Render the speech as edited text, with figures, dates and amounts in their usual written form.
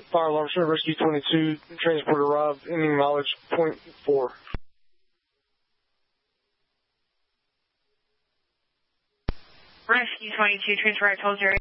Fire alarm, sir. Rescue 22, transport arrived, ending mileage .4. Rescue 22, transfer at 1208.